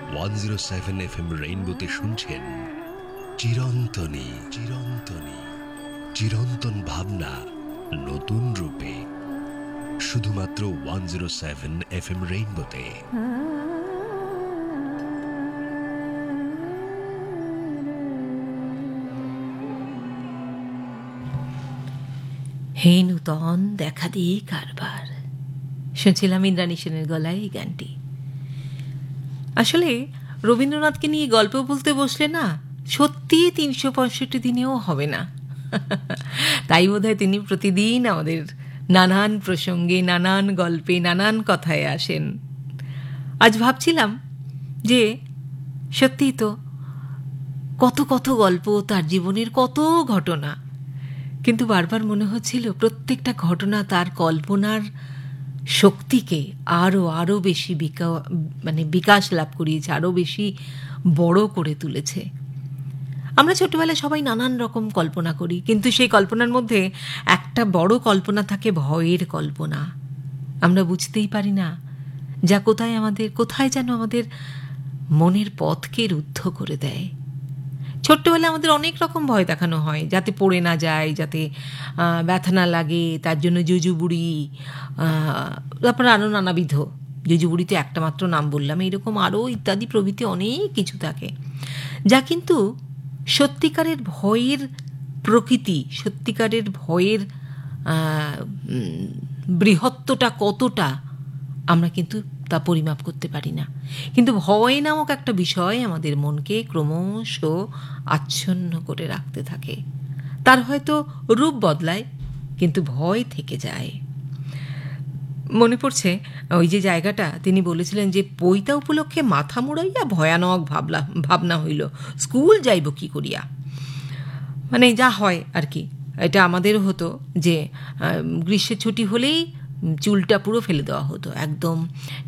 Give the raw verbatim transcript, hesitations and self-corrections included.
One zero seven F M রেইনবোতে শুনছেন চিরন্তনী চিরন্তনী চিরন্তন ভাবনা নতুন রূপে, শুধুমাত্র one zero seven F M রেইনবোতে। হে নূতন দেখা দিয়ে কারবার, শুনছিলাম ইন্দ্রাণী সেনের গলায় এই গানটি। আসলে রবীন্দ্রনাথকে নিয়ে গল্প বলতে বসলে না সত্যি তিনশো পঁয়ষট্টি দিনেও হবে না। তাই বোধহয় তিনি প্রতিদিন আমাদের নানান প্রসঙ্গে, নানান গল্পে, নানান কথায় আসেন। আজ ভাবছিলাম যে সত্যিই তো কত কত গল্প, তার জীবনের কত ঘটনা, কিন্তু বারবার মনে হচ্ছিল প্রত্যেকটা ঘটনা তার কল্পনার শক্তিকে আরও আরও বেশি বিকা মানে বিকাশ লাভ করিয়েছে, আরও বেশি বড় করে তুলেছে। আমরা ছোটবেলায় সবাই নানান রকম কল্পনা করি, কিন্তু সেই কল্পনার মধ্যে একটা বড় কল্পনা থাকে ভয়ের কল্পনা। আমরা বুঝতেই পারি না যা কোথায় আমাদের কোথায় যেন আমাদের মনের পথকে রুদ্ধ করে দেয়। ছোট্টবেলায় আমাদের অনেক রকম ভয় দেখানো হয়, যাতে পড়ে না যায়, যাতে ব্যথা না লাগে, তার জন্য জুজুবুড়ি, তারপর আরও নানাবিধ, জুজুবুড়িতে একটা মাত্র নাম বললাম, এইরকম আরও ইত্যাদি প্রভৃতি অনেক কিছু থাকে, যা কিন্তু সত্যিকারের ভয়ের প্রকৃতি, সত্যিকারের ভয়ের বৃহত্তটা কতটা আমরা কিন্তু তা পরিমাপ করতে পারি না। কিন্তু ভয় নামক একটা বিষয় আমাদের মনকে ক্রমশ আচ্ছন্ন করে রাখতে থাকে। তার হয়তো রূপ বদলায়, কিন্তু ভয় থেকে যায়। মনে পড়ছে ওই যে জায়গাটা তিনি বলেছিলেন যে পৈতা উপলক্ষে মাথা মুড়াইয়া ভয়ানক ভাবলা ভাবনা হইল, স্কুল যাইব কি করিয়া। মানে যা হয় আর কি, এটা আমাদেরও হতো যে গ্রীষ্মের ছুটি হলেই চুলটা পুরো ফেলে দেওয়া হতো, একদম